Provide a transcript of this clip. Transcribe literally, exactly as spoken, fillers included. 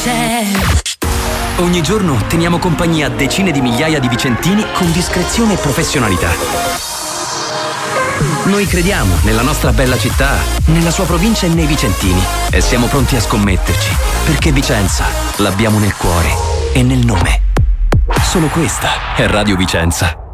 c'è. Ogni giorno teniamo compagnia a decine di migliaia di vicentini con discrezione e professionalità. Noi crediamo nella nostra bella città, nella sua provincia e nei vicentini e siamo pronti a scommetterci, perché Vicenza l'abbiamo nel cuore e nel nome. Solo questa è Radio Vicenza.